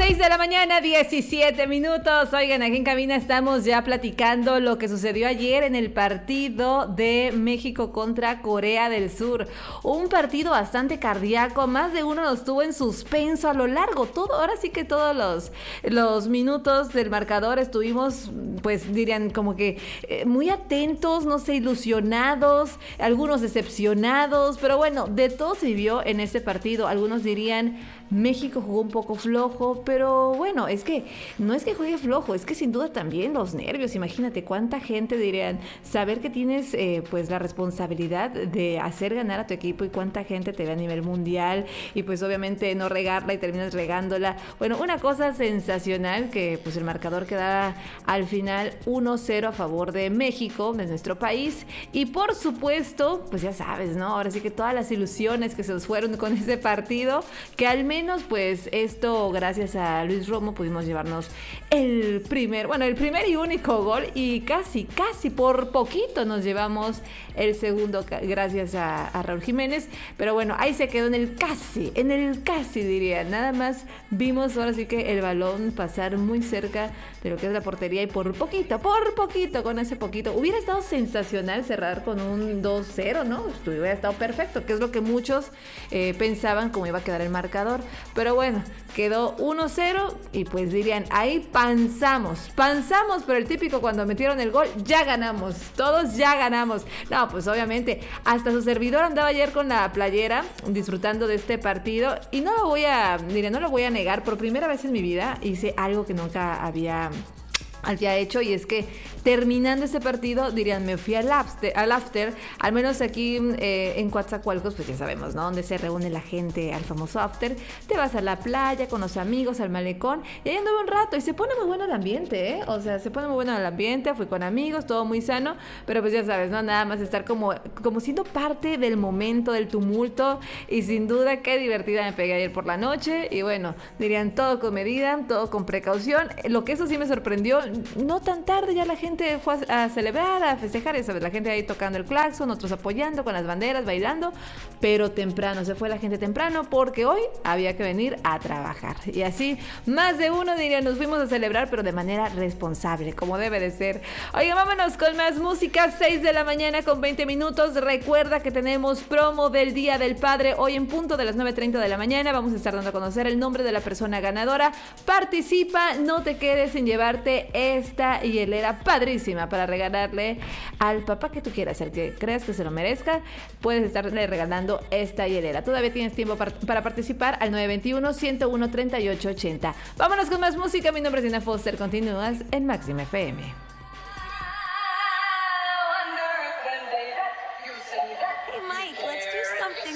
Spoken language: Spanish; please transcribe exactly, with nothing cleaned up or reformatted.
seis de la mañana, diecisiete minutos. Oigan, aquí en cabina estamos ya platicando lo que sucedió ayer en el partido de México contra Corea del Sur. Un partido bastante cardíaco, más de uno nos tuvo en suspenso a lo largo, todo, ahora sí que todos los, los minutos del marcador estuvimos, pues dirían como que eh, muy atentos, no sé, ilusionados, algunos decepcionados, pero bueno, de todo se vivió en este partido. Algunos dirían México jugó un poco flojo, pero bueno, es que no es que juegue flojo, es que sin duda también los nervios. Imagínate cuánta gente dirían, saber que tienes eh, pues la responsabilidad de hacer ganar a tu equipo y cuánta gente te ve a nivel mundial y pues obviamente no regarla y terminas regándola. Bueno, una cosa sensacional que pues el marcador quedara al final uno cero a favor de México, de nuestro país, y por supuesto, pues ya sabes, ¿no? Ahora sí que todas las ilusiones que se nos fueron con ese partido, que al menos menos pues esto gracias a Luis Romo pudimos llevarnos el primer, bueno el primer y único gol y casi, casi por poquito nos llevamos el segundo gracias a, a Raúl Jiménez, pero bueno, ahí se quedó en el casi, en el casi diría, nada más vimos ahora sí que el balón pasar muy cerca de lo que es la portería y por poquito, por poquito, con ese poquito, hubiera estado sensacional cerrar con un dos cero, ¿no? Hubiera estado perfecto, que es lo que muchos eh, pensaban cómo iba a quedar el marcador. Pero bueno, quedó uno cero y pues dirían, ahí panzamos, panzamos, pero el típico cuando metieron el gol, ya ganamos, todos ya ganamos. No, pues obviamente, hasta su servidor andaba ayer con la playera disfrutando de este partido y no lo voy a, mire, no lo voy a negar, por primera vez en mi vida hice algo que nunca había... había hecho, y es que terminando ese partido, dirían, me fui al after, al, after, al menos aquí eh, en Coatzacoalcos, pues ya sabemos, ¿no? Donde se reúne la gente al famoso after, te vas a la playa con los amigos, al malecón, y ahí anduve un rato, y se pone muy bueno el ambiente, ¿eh? O sea, se pone muy bueno el ambiente, fui con amigos, todo muy sano, pero pues ya sabes, ¿no? Nada más estar como, como siendo parte del momento, del tumulto, y sin duda qué divertida me pegué ayer por la noche, y bueno, dirían, todo con medida, todo con precaución. Lo que eso sí me sorprendió, no tan tarde ya la gente fue a, a celebrar, a festejar, y sabes, la gente ahí tocando el claxon, otros apoyando con las banderas, bailando, pero temprano, se fue la gente temprano porque hoy había que venir a trabajar. Y así, más de uno diría, nos fuimos a celebrar, pero de manera responsable, como debe de ser. Oiga, vámonos con más música, seis de la mañana con veinte minutos. Recuerda que tenemos promo del Día del Padre hoy en punto de las nueve treinta de la mañana. Vamos a estar dando a conocer el nombre de la persona ganadora. Participa, no te quedes sin llevarte esta hielera padrísima para regalarle al papá que tú quieras, al que creas que se lo merezca. Puedes estarle regalando esta hielera. Todavía tienes tiempo para, para participar al nueve veintiuno, ciento uno, treinta y ocho ochenta. Vámonos con más música. Mi nombre es Dina Foster. Continúas en Máxima F M.